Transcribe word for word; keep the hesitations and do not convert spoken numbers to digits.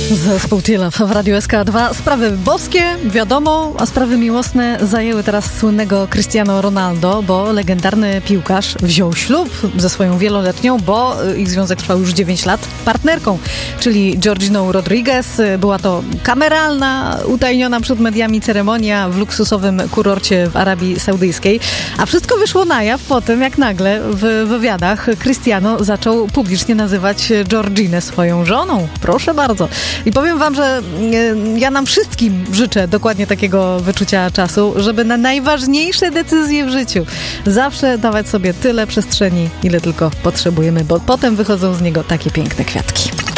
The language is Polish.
Zespół Tilaf w Radiu S K dwa. Sprawy boskie, wiadomo, a sprawy miłosne zajęły teraz słynnego Cristiano Ronaldo, bo legendarny piłkarz wziął ślub ze swoją wieloletnią, bo ich związek trwał już dziewięć lat, partnerką, czyli Georginą Rodriguez. Była to kameralna, utajniona przed mediami ceremonia w luksusowym kurorcie w Arabii Saudyjskiej, a wszystko wyszło na jaw po tym, jak nagle w wywiadach Cristiano zaczął publicznie nazywać Georginę swoją żoną. Proszę bardzo. I powiem wam, że ja nam wszystkim życzę dokładnie takiego wyczucia czasu, żeby na najważniejsze decyzje w życiu zawsze dawać sobie tyle przestrzeni, ile tylko potrzebujemy, bo potem wychodzą z niego takie piękne kwiatki.